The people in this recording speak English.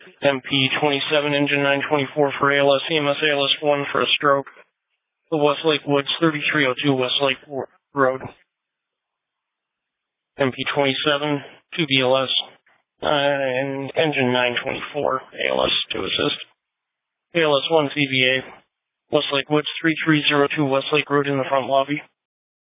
MP27, engine 924 for ALS, EMS ALS 1 for a stroke. The Westlake Woods, 3302 Westlake Road. MP27, 2 BLS, and engine 924, ALS to assist. ALS 1 CVA, Westlake Woods, 3302 Westlake Road in the front lobby.